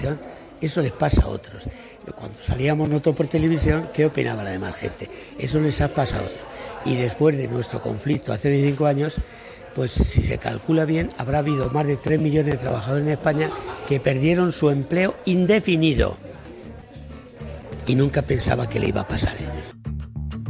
Eso les pasa a otros. Cuando salíamos nosotros por televisión, ¿qué opinaba la demás gente? Eso les ha pasado a otros. Y después de nuestro conflicto hace 25 años, pues si se calcula bien, habrá habido más de 3 millones de trabajadores en España que perdieron su empleo indefinido. Y nunca pensaba que le iba a pasar a ellos.